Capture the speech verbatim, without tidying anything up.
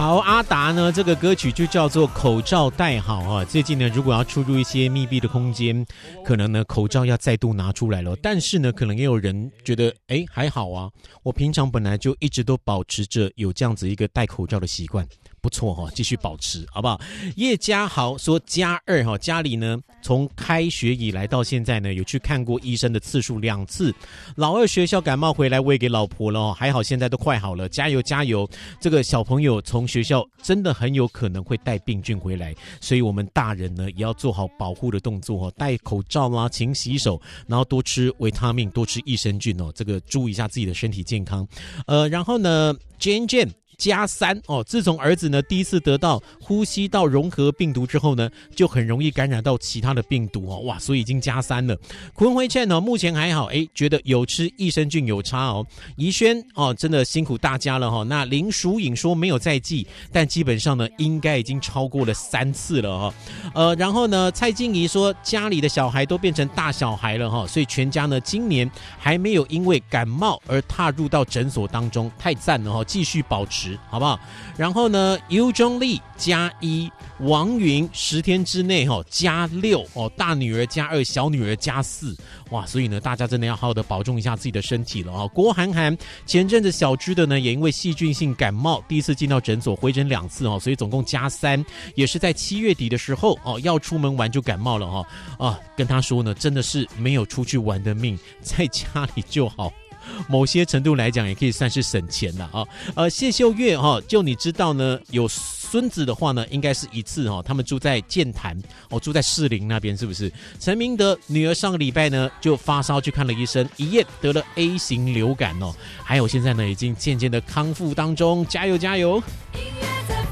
好，阿达呢，这个歌曲就叫做口罩戴好啊。最近呢，如果要出入一些密闭的空间，可能呢口罩要再度拿出来了。但是呢，可能也有人觉得，哎，还好啊，我平常本来就一直都保持着有这样子一个戴口罩的习惯。不错哈，继续保持好不好？叶家豪说加二哈，家里呢从开学以来到现在呢，有去看过医生的次数两次。老二学校感冒回来喂给老婆了哦，还好现在都快好了，加油加油！这个小朋友从学校真的很有可能会带病菌回来，所以我们大人呢也要做好保护的动作哦，戴口罩啦，勤洗手，然后多吃维他命，多吃益生菌哦，这个注意一下自己的身体健康。呃，然后呢 ，Jane Jane。加三哦，自从儿子呢第一次得到呼吸道融合病毒之后呢，就很容易感染到其他的病毒哦，哇，所以已经加三了。坤辉倩哦，目前还好，哎，觉得有吃益生菌有差哦。怡轩哦，真的辛苦大家了哈、哦。那林淑颖说没有在记，但基本上呢，应该已经超过了三次了哈、哦。呃，然后呢，蔡静怡说家里的小孩都变成大小孩了哈、哦，所以全家呢今年还没有因为感冒而踏入到诊所当中，太赞了哈、哦，继续保持。好不好？然后呢，尤中立加一，王云十天之内哈、哦、加六哦，大女儿加二，小女儿加四，哇！所以呢，大家真的要好好的保重一下自己的身体了哦。郭涵涵前阵子小只的呢，也因为细菌性感冒，第一次进到诊所回诊两次哦，所以总共加三，也是在七月底的时候哦，要出门玩就感冒了哈、哦、啊，跟他说呢，真的是没有出去玩的命，在家里就好。某些程度来讲也可以算是省钱了啊。呃，谢秀月哈、哦，就你知道呢，有孙子的话呢，应该是一次哈、哦，他们住在剑潭哦，住在士林那边是不是？陈明德女儿上个礼拜呢就发烧去看了医生，一验得了 A 型流感哦，还有现在呢已经渐渐的康复当中，加油加油！